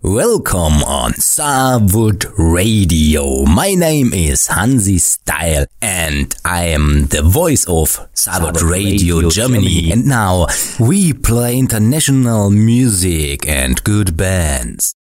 Welcome on Starwood Radio. My name is Hansi Style and I am the voice of Starwood Radio Germany. And now we play international music and good bands.